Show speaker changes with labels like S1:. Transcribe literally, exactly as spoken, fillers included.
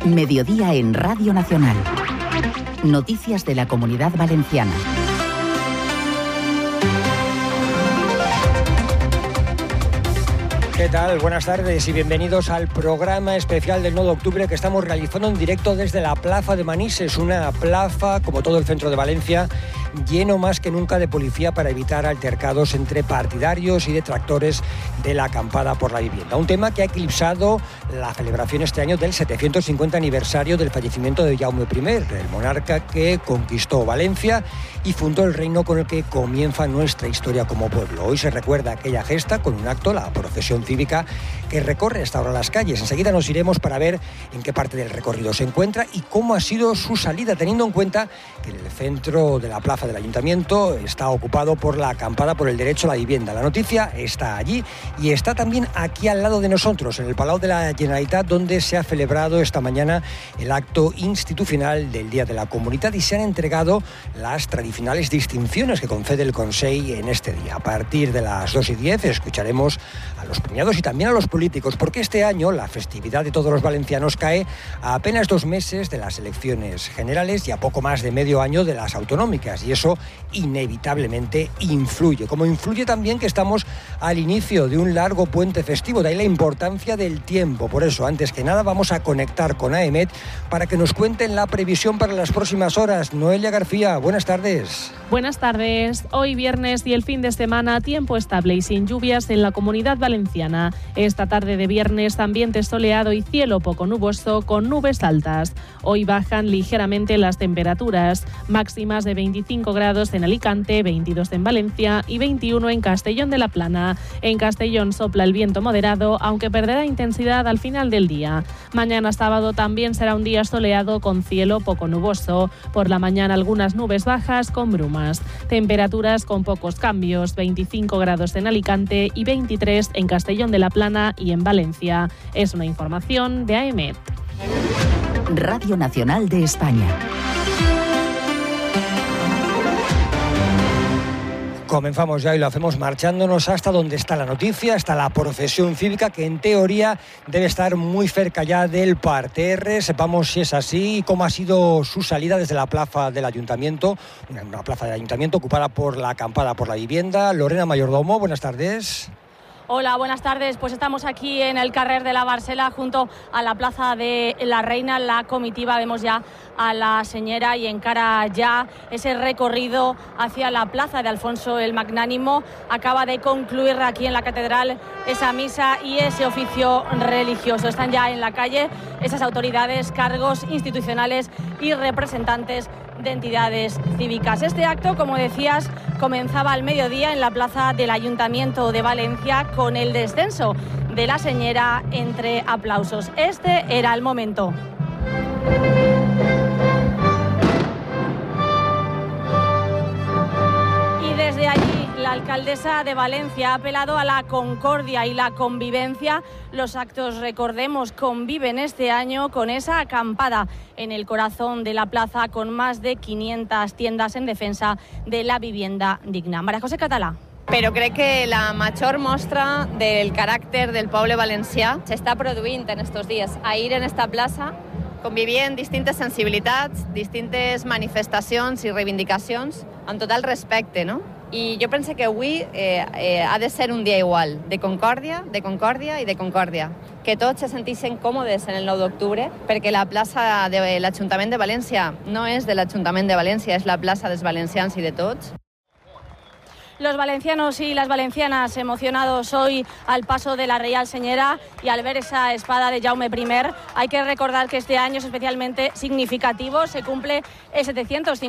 S1: Mediodía en Radio Nacional. Noticias de la Comunidad Valenciana.
S2: ¿Qué tal? Buenas tardes y bienvenidos al programa especial del nueve de octubre que estamos realizando en directo desde la Plaza de Manises, una plaza, como todo el centro de Valencia, lleno más que nunca de policía para evitar altercados entre partidarios y detractores de la acampada por la vivienda. Un tema que ha eclipsado la celebración este año del setecientos cincuenta aniversario del fallecimiento de Jaume primero, el monarca que conquistó Valencia y fundó el reino con el que comienza nuestra historia como pueblo. Hoy se recuerda aquella gesta con un acto, la procesión cívica, que recorre hasta ahora las calles. Enseguida nos iremos para ver en qué parte del recorrido se encuentra y cómo ha sido su salida, teniendo en cuenta que el centro de la plaza del Ayuntamiento está ocupado por la acampada por el derecho a la vivienda. La noticia está allí y está también aquí al lado de nosotros, en el Palau de la Generalitat, donde se ha celebrado esta mañana el acto institucional del Día de la Comunitat y se han entregado las tradicionales distinciones que concede el Consell en este día. A partir de las dos y diez escucharemos a los premiados y también a los políticos, porque este año la festividad de todos los valencianos cae a apenas dos meses de las elecciones generales y a poco más de medio año de las autonómicas, y eso inevitablemente influye, como influye también que estamos al inicio de un largo puente festivo, de ahí la importancia del tiempo. Por eso, antes que nada, vamos a conectar con AEMET para que nos cuenten la previsión para las próximas horas. Noelia García, buenas tardes.
S3: Buenas tardes. Hoy viernes y el fin de semana, tiempo estable y sin lluvias en la Comunidad Valenciana. Esta tarde de viernes, ambiente soleado y cielo poco nuboso con nubes altas. Hoy bajan ligeramente las temperaturas, máximas de veinticinco grados en Alicante, veintidós en Valencia y veintiuno en Castellón de la Plana. En Castellón sopla el viento moderado, aunque perderá intensidad al final del día. Mañana sábado también será un día soleado con cielo poco nuboso. Por la mañana algunas nubes bajas con brumas. Temperaturas con pocos cambios, veinticinco grados en Alicante y veintitrés en Castellón de la Plana y en Valencia. Es una información de AEMET.
S1: Radio Nacional de España.
S2: Comenzamos ya y lo hacemos marchándonos hasta donde está la noticia, hasta la procesión cívica, que en teoría debe estar muy cerca ya del parterre. Sepamos si es así y cómo ha sido su salida desde la plaza del Ayuntamiento, una, una plaza del Ayuntamiento ocupada por la acampada por la vivienda. Lorena Mayordomo, buenas tardes.
S4: Hola, buenas tardes. Pues estamos aquí en el carrer de la Barcela, junto a la Plaza de la Reina. La comitiva, vemos ya a la señora y encara ya ese recorrido hacia la Plaza de Alfonso el Magnánimo. Acaba de concluir aquí en la Catedral esa misa y ese oficio religioso. Están ya en la calle esas autoridades, cargos institucionales y representantes de entidades cívicas. Este acto, como decías, comenzaba al mediodía en la Plaza del Ayuntamiento de Valencia con el descenso de la señora entre aplausos. Este era el momento. Y desde allí la alcaldesa de Valencia ha apelado a la concordia y la convivencia. Los actos, recordemos, conviven este año con esa acampada en el corazón de la plaza, con más de quinientas tiendas en defensa de la vivienda digna. María José Català.
S5: Però crec que la major mostra del caràcter del poble valencià s'està produint en estos dies. Ahir en esta plaça convivien distintes sensibilitats, distintes manifestacions i reivindicacions amb total respecte, no? I jo penso que avui eh, eh, ha de ser un dia igual, de concòrdia, de concòrdia i de concòrdia. Que tots se sentissin còmodes en el nou d'octubre, perquè la plaça de l'Ajuntament de València no és de l'Ajuntament de València, és la plaça dels valencians i de tots.
S4: Los valencianos y las valencianas emocionados hoy al paso de la Real Señora y al ver esa espada de Jaume primero. Hay que recordar que este año es especialmente significativo. Se cumple el setecientos cincuenta